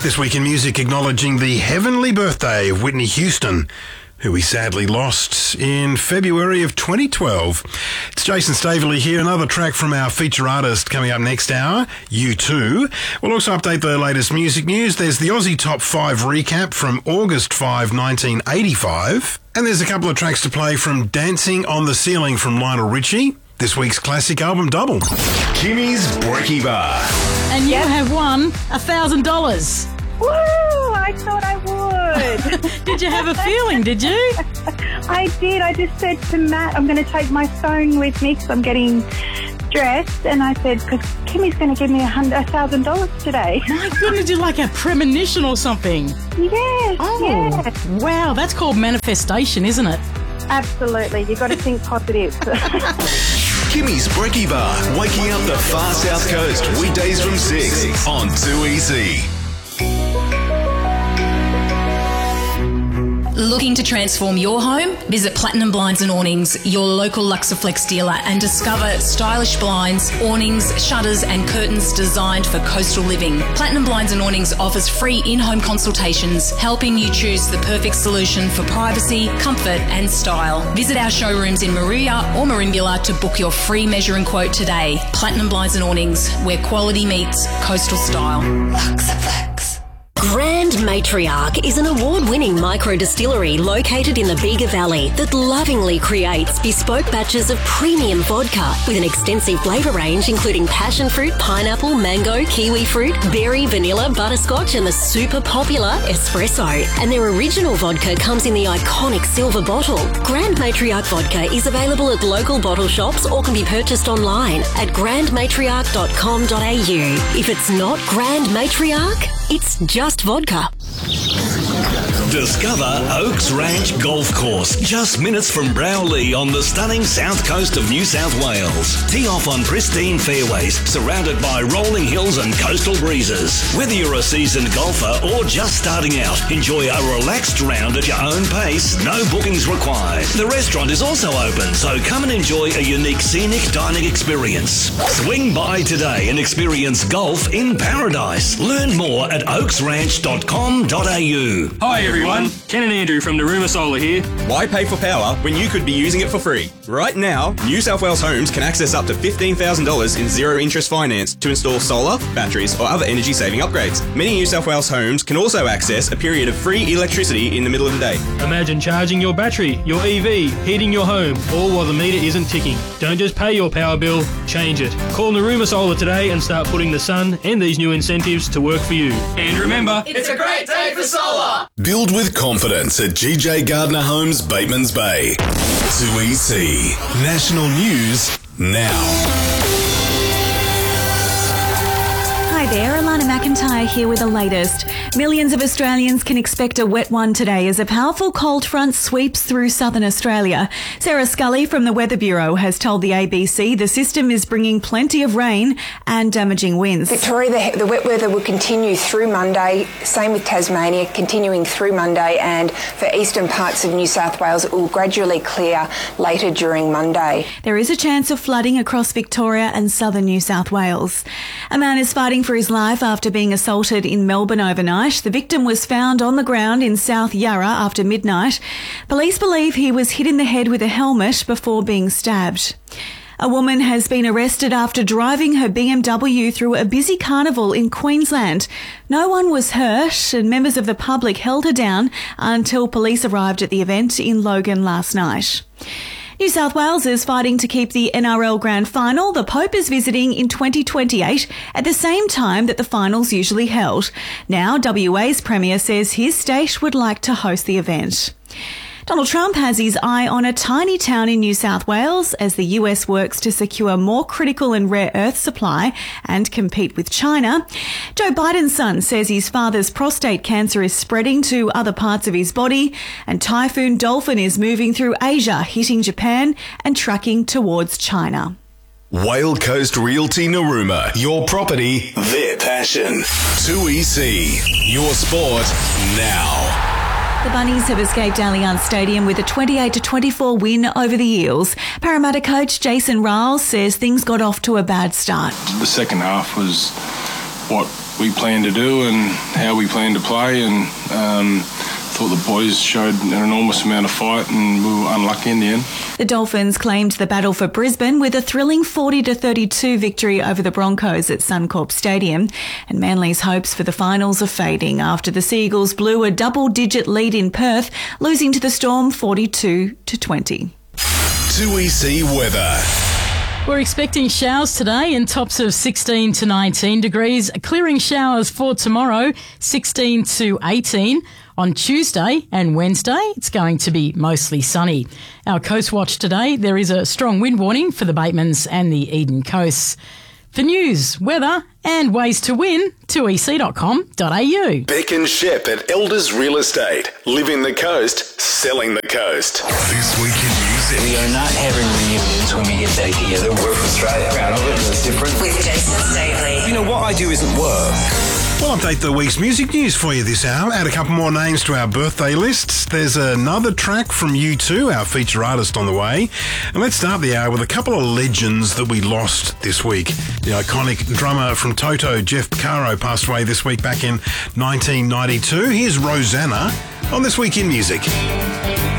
This week in music, acknowledging the heavenly birthday of Whitney Houston, who we sadly lost in February of 2012. It's Jason Staveley here. Another track from our feature artist coming up next hour, U2. We'll also update the latest music news. There's the Aussie Top 5 recap from August 5, 1985. And there's a couple of tracks to play from Dancing on the Ceiling from Lionel Richie, this week's classic album double. Kimmy's Brekkie Bar. And you have won $1,000. Woo! I thought I would. Did you have a feeling, did you? I did. I just said to Matt, I'm going to take my phone with me because I'm getting dressed. And I said, because Kimmy's going to give me $1,000 today. My goodness, you're like a premonition or something. Yes. Oh, yes. Wow. That's called manifestation, isn't it? Absolutely. You've got to think positive. Kimmy's Brekkie Bar, waking up the far south coast, weekdays from 6 on 2EC. Looking to transform your home? Visit Platinum Blinds and Awnings, your local Luxaflex dealer, and discover stylish blinds, awnings, shutters and curtains designed for coastal living. Platinum Blinds and Awnings offers free in-home consultations, helping you choose the perfect solution for privacy, comfort and style. Visit our showrooms in Maruya or Merimbula to book your free measure and quote today. Platinum Blinds and Awnings, where quality meets coastal style. Luxaflex. Grand Matriarch is an award-winning micro-distillery located in the Bega Valley that lovingly creates bespoke batches of premium vodka with an extensive flavour range including passion fruit, pineapple, mango, kiwi fruit, berry, vanilla, butterscotch and the super popular espresso. And their original vodka comes in the iconic silver bottle. Grand Matriarch vodka is available at local bottle shops or can be purchased online at grandmatriarch.com.au. If it's not Grand Matriarch, it's just vodka. Discover Oaks Ranch Golf Course, just minutes from Browley on the stunning south coast of New South Wales. Tee off on pristine fairways, surrounded by rolling hills and coastal breezes. Whether you're a seasoned golfer or just starting out, enjoy a relaxed round at your own pace, no bookings required. The restaurant is also open, so come and enjoy a unique scenic dining experience. Swing by today and experience golf in paradise. Learn more at oaksranch.com.au. Hi everyone, Ken and Andrew from Naruma Solar here. Why pay for power when you could be using it for free? Right now, New South Wales Homes can access up to $15,000 in zero interest finance to install solar, batteries or other energy saving upgrades. Many New South Wales homes can also access a period of free electricity in the middle of the day. Imagine charging your battery, your EV, heating your home, all while the meter isn't ticking. Don't just pay your power bill, change it. Call Naruma Solar today and start putting the sun and these new incentives to work for you. And remember, it's a great day for solar. Build with confidence at GJ Gardner Homes, Batemans Bay. 2EC. National News now. Hi there, Alana McIntyre here with the latest. Millions of Australians can expect a wet one today as a powerful cold front sweeps through southern Australia. Sarah Scully from the Weather Bureau has told the ABC the system is bringing plenty of rain and damaging winds. Victoria, the wet weather will continue through Monday, same with Tasmania, continuing through Monday, and for eastern parts of New South Wales it will gradually clear later during Monday. There is a chance of flooding across Victoria and southern New South Wales. A man is fighting for his life after being assaulted in Melbourne overnight. The victim was found on the ground in South Yarra after midnight. Police believe he was hit in the head with a helmet before being stabbed. A woman has been arrested after driving her BMW through a busy carnival in Queensland. No one was hurt and members of the public held her down until police arrived at the event in Logan last night. New South Wales is fighting to keep the NRL Grand Final. The Pope is visiting in 2028 at the same time that the final's usually held. Now, WA's Premier says his state would like to host the event. Donald Trump has his eye on a tiny town in New South Wales as the US works to secure more critical and rare earth supply and compete with China. Joe Biden's son says his father's prostate cancer is spreading to other parts of his body, and Typhoon Dolphin is moving through Asia, hitting Japan and tracking towards China. Whale Coast Realty Naruma. Your property, their passion. 2EC. Your sport now. The Bunnies have escaped Allianz Stadium with a 28-24 win over the Eels. Parramatta coach Jason Riles says things got off to a bad start. The second half was what we plan to do and how we plan to play, and thought the boys showed an enormous amount of fight and we were unlucky in the end. The Dolphins claimed the battle for Brisbane with a thrilling 40-32 victory over the Broncos at Suncorp Stadium, and Manly's hopes for the finals are fading after the Seagulls blew a double-digit lead in Perth, losing to the Storm 42-20. 2EC weather. We're expecting showers today in tops of 16 to 19 degrees. Clearing showers for tomorrow, 16 to 18. On Tuesday and Wednesday, it's going to be mostly sunny. Our Coast Watch today, there is a strong wind warning for the Batemans and the Eden coasts. For news, weather and ways to win, 2ec.com.au. Beck and Shep at Elders Real Estate. Living the coast, selling the coast. This week in music. We are not having reunions when we get back together. We're from Australia. Proud of it. It's different. With Jason Staley. You know, what I do isn't work. We'll update the week's music news for you this hour. Add a couple more names to our birthday lists. There's another track from U2, our feature artist, on the way. And let's start the hour with a couple of legends that we lost this week. The iconic drummer from Toto, Jeff Porcaro, passed away this week back in 1992. Here's Rosanna on This Week in Music.